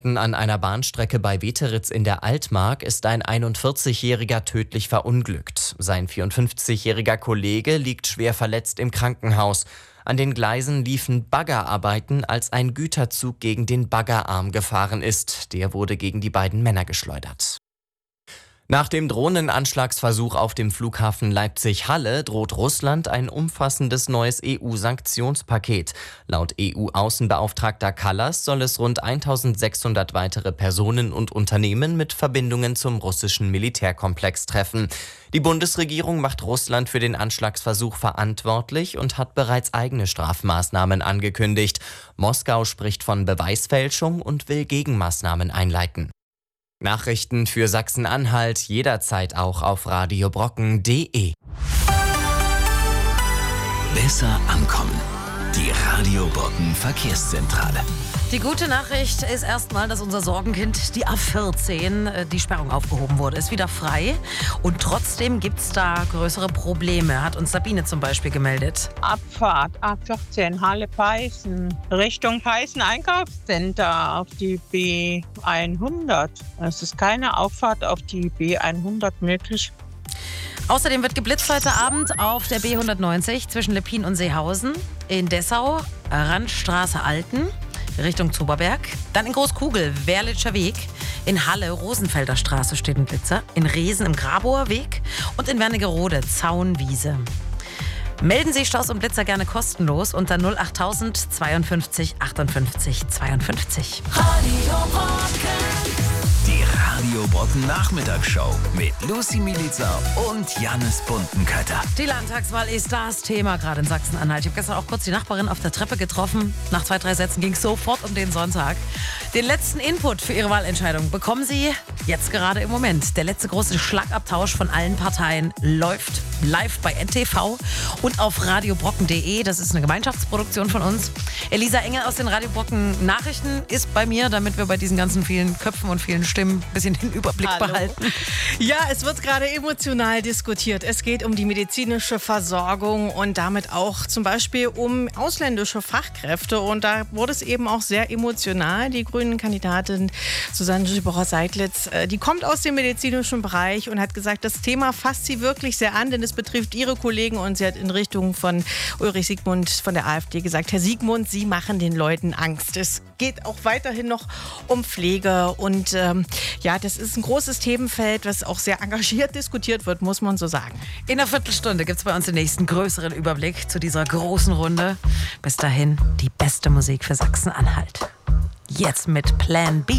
An einer Bahnstrecke bei Weteritz in der Altmark ist ein 41-Jähriger tödlich verunglückt. Sein 54-jähriger Kollege liegt schwer verletzt im Krankenhaus. An den Gleisen liefen Baggerarbeiten, als ein Güterzug gegen den Baggerarm gefahren ist. Der wurde gegen die beiden Männer geschleudert. Nach dem Drohnenanschlagsversuch auf dem Flughafen Leipzig-Halle droht Russland ein umfassendes neues EU-Sanktionspaket. Laut EU-Außenbeauftragter Kallas soll es rund 1600 weitere Personen und Unternehmen mit Verbindungen zum russischen Militärkomplex treffen. Die Bundesregierung macht Russland für den Anschlagsversuch verantwortlich und hat bereits eigene Strafmaßnahmen angekündigt. Moskau spricht von Beweisfälschung und will Gegenmaßnahmen einleiten. Nachrichten für Sachsen-Anhalt jederzeit auch auf radiobrocken.de. Besser ankommen. Die Radio Brocken Verkehrszentrale. Die gute Nachricht ist erstmal, dass unser Sorgenkind, die A14, die Sperrung aufgehoben wurde, ist wieder frei. Und trotzdem gibt es da größere Probleme, hat uns Sabine zum Beispiel gemeldet. Abfahrt A14 Halle-Peißen, Richtung Peißen Einkaufscenter auf die B100. Es ist keine Auffahrt auf die B100 möglich. Außerdem wird geblitzt heute Abend auf der B190 zwischen Leppin und Seehausen, in Dessau, Randstraße Alten, Richtung Zuberberg. Dann in Großkugel, Werlitscher Weg. In Halle, Rosenfelder Straße steht ein Blitzer. In Reesen im Grabower Weg. Und in Wernigerode, Zaunwiese. Melden Sie Staus und Blitzer gerne kostenlos unter 08000 52 58 52. Radio Brocken. Die Radio Brocken Nachmittagsshow mit Lucy Milica und Jannis Buntenkötter. Die Landtagswahl ist das Thema gerade in Sachsen-Anhalt. Ich habe gestern auch kurz die Nachbarin auf der Treppe getroffen. Nach 2-3 Sätzen ging es sofort um den Sonntag. Den letzten Input für Ihre Wahlentscheidung bekommen Sie jetzt gerade im Moment. Der letzte große Schlagabtausch von allen Parteien läuft live bei NTV und auf radiobrocken.de. Das ist eine Gemeinschaftsproduktion von uns. Elisa Engel aus den Radio Brocken Nachrichten ist bei mir, damit wir bei diesen ganzen vielen Köpfen und vielen Stimmen ein bisschen den Überblick behalten. Ja, es wird gerade emotional diskutiert. Es geht um die medizinische Versorgung und damit auch zum Beispiel um ausländische Fachkräfte. Und da wurde es eben auch sehr emotional. Die grünen Kandidatin Susanne Schiborer-Seidlitz, die kommt aus dem medizinischen Bereich und hat gesagt, das Thema fasst sie wirklich sehr an, denn es betrifft ihre Kollegen. Und sie hat in Richtung von Ulrich Siegmund von der AfD gesagt, Herr Siegmund, Sie machen den Leuten Angst. Es geht auch weiterhin noch um Pflege und ja, das ist ein großes Themenfeld, was auch sehr engagiert diskutiert wird, muss man so sagen. In einer Viertelstunde gibt es bei uns den nächsten größeren Überblick zu dieser großen Runde. Bis dahin die beste Musik für Sachsen-Anhalt. Jetzt mit Plan B.